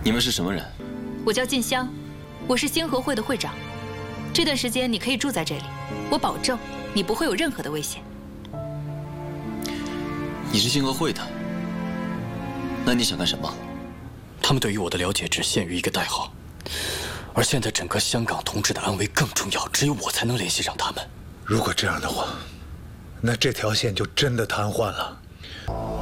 你们是什么人？ 我叫静香，我是星河会的会长。这段时间你可以住在这里，我保证你不会有任何的危险。 你是星河会的，那你想干什么？ 他们对于我的了解只限于一个代号，而现在整个香港同志的安危更重要，只有我才能联系上他们。 如果这样的话，那这条线就真的瘫痪了。